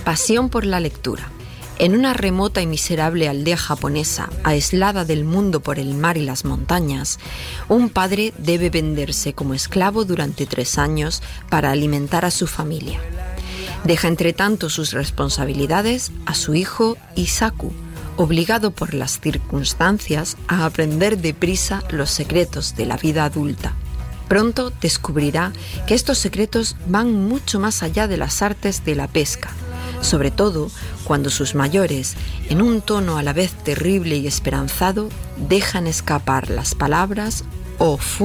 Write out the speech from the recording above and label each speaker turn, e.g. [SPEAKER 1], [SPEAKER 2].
[SPEAKER 1] Pasión por la lectura. En una remota y miserable aldea japonesa, aislada del mundo por el mar y las montañas, un padre debe venderse como esclavo durante 3 años para alimentar a su familia. Deja entre tanto sus responsabilidades a su hijo Isaku, obligado por las circunstancias a aprender deprisa los secretos de la vida adulta. Pronto descubrirá que estos secretos van mucho más allá de las artes de la pesca, sobre todo cuando sus mayores, en un tono a la vez terrible y esperanzado, dejan escapar las palabras